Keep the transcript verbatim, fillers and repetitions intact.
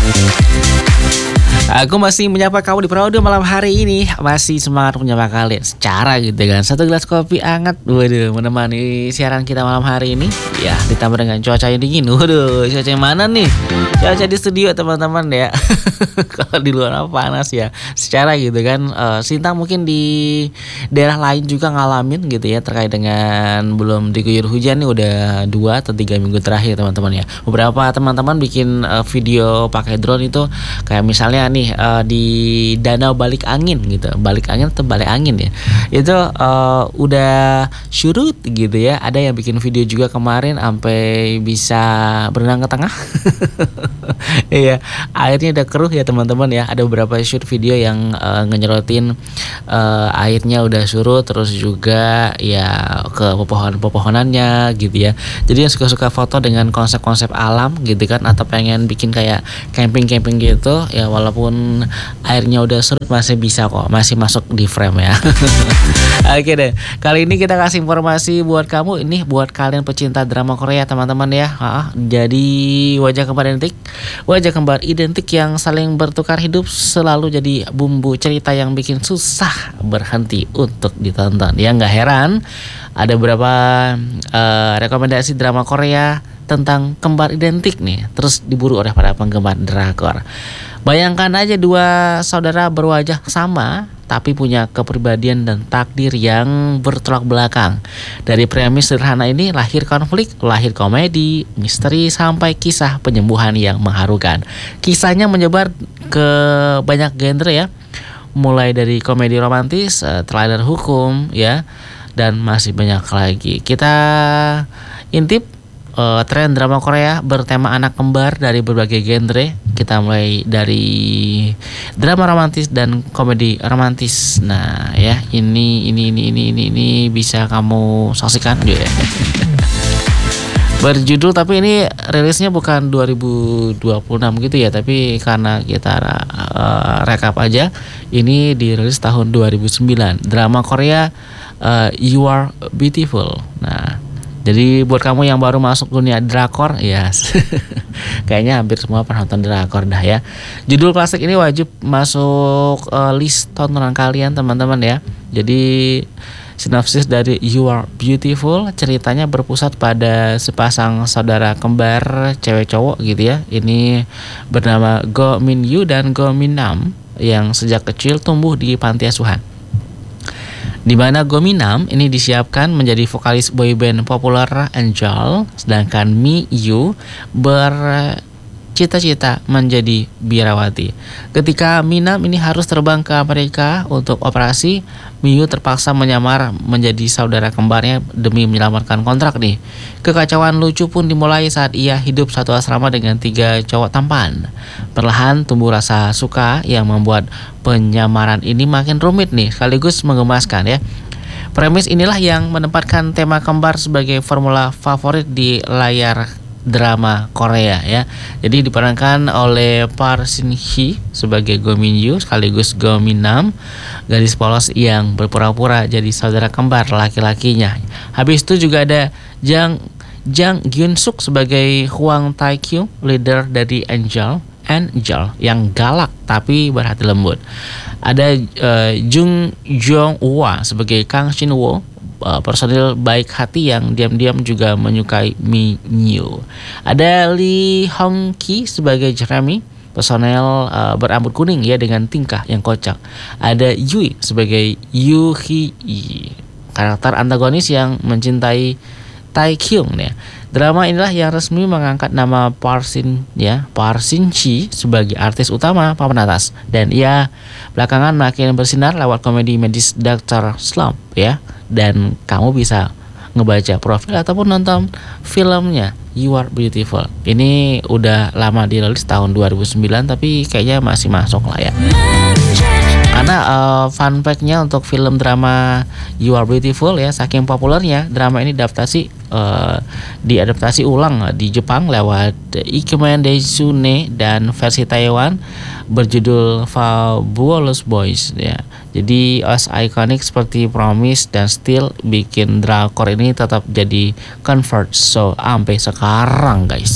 Aku masih menyapa kamu di Praude malam hari ini. Masih semangat menyapa kalian secara gitu kan. Satu gelas kopi hangat, waduh, menemani siaran kita malam hari ini. Ya, ditambah dengan cuaca yang dingin. Waduh, cuaca yang mana nih? Cuaca di studio teman-teman ya. Kalau di luar panas ya. Secara gitu kan, uh, Sintang mungkin di daerah lain juga ngalamin gitu ya, terkait dengan belum diguyur hujan nih udah dua atau tiga minggu terakhir teman-teman ya. Beberapa teman-teman bikin uh, video pakai drone itu kayak misalnya nih uh, di danau balik angin gitu, balik angin atau balik angin ya, itu uh, udah surut gitu ya. Ada yang bikin video juga kemarin sampai bisa berenang ke tengah. Iya, airnya udah keruh ya teman-teman ya. Ada beberapa shoot video yang uh, ngenyorotin uh, airnya udah surut, terus juga ya ke pepohonan-pepohonannya gitu ya. Jadi yang suka-suka foto dengan konsep-konsep alam gitu kan, atau pengen bikin kayak camping-camping gitu ya, walaupun airnya udah surut masih bisa kok, masih masuk di frame ya. Oke deh, kali ini kita kasih informasi buat kamu, ini buat kalian pecinta drama Korea teman-teman ya. Ha, jadi wajah kembar identik, wajah kembar identik yang saling bertukar hidup selalu jadi bumbu cerita yang bikin susah berhenti untuk ditonton. Ya nggak heran ada beberapa uh, rekomendasi drama Korea tentang kembar identik nih, terus diburu oleh para penggemar drakor. Bayangkan aja dua saudara berwajah sama tapi punya kepribadian dan takdir yang bertolak belakang. Dari premis sederhana ini lahir konflik, lahir komedi, misteri, sampai kisah penyembuhan yang mengharukan. Kisahnya menyebar ke banyak genre ya, mulai dari komedi romantis, thriller hukum ya, dan masih banyak lagi. Kita intip Uh, tren drama Korea bertema anak kembar dari berbagai genre. Kita mulai dari drama romantis dan komedi romantis. Nah, ya, ini ini ini ini ini, ini bisa kamu saksikan ya. Berjudul, tapi ini rilisnya bukan dua ribu dua puluh enam gitu ya, tapi karena kita uh, rekap aja, ini dirilis tahun dua ribu sembilan. Drama Korea uh, You Are Beautiful. Nah, jadi buat kamu yang baru masuk dunia drakor, ya yes. Kayaknya hampir semua pernah nonton drakor dah ya. Judul klasik ini wajib masuk uh, list tontonan kalian teman-teman ya. Jadi sinopsis dari You Are Beautiful, ceritanya berpusat pada sepasang saudara kembar cewek cowok gitu ya. Ini bernama Go Min Yu dan Go Min Nam yang sejak kecil tumbuh di panti asuhan, di mana Go Min Nam ini disiapkan menjadi vokalis boyband populer Angel, sedangkan Mi Yu bercita-cita menjadi biarawati. Ketika Min Nam ini harus terbang ke Amerika untuk operasi, Mi Yu terpaksa menyamar menjadi saudara kembarnya demi menyelamatkan kontrak nih. Kekacauan lucu pun dimulai saat ia hidup satu asrama dengan tiga cowok tampan. Perlahan tumbuh rasa suka yang membuat penyamaran ini makin rumit nih, sekaligus menggemaskan ya. Premis inilah yang menempatkan tema kembar sebagai formula favorit di layar drama Korea ya. Jadi diperankan oleh Park Shin Hye sebagai Go Min Yu, sekaligus Go Min Nam, gadis polos yang berpura-pura jadi saudara kembar laki-lakinya. Habis itu juga ada Jang Jang Gyun Suk sebagai Hwang Tae Kyu, leader dari Angel Angel yang galak tapi berhati lembut. Ada uh, Jung Jong Hwa sebagai Kang Shin Wo, uh, personil baik hati yang diam-diam juga menyukai Mi Nyu. Ada Lee Hong Ki sebagai Jeremy, personel uh, berambut kuning ya dengan tingkah yang kocak. Ada Yui sebagai Yu Hee Yi, karakter antagonis yang mencintai Tae Kyung ya. Drama inilah yang resmi mengangkat nama Park Shin ya, Park Shin Hye sebagai artis utama papan atas, dan ia belakangan makin bersinar lewat komedi medis dokter Slump ya. Dan kamu bisa ngebaca profil ataupun nonton filmnya You Are Beautiful. Ini udah lama dirilis tahun dua ribu sembilan, tapi kayaknya masih masuk lah ya. Karena uh, fun fact-nya untuk film drama You Are Beautiful ya, saking populernya drama ini adaptasi uh, diadaptasi ulang di Jepang lewat Ikemen Daisune, dan versi Taiwan berjudul Fabulous Boys ya. Jadi as ikonik seperti Promise dan Still bikin drakor ini tetap jadi comfort show sampai sekarang guys.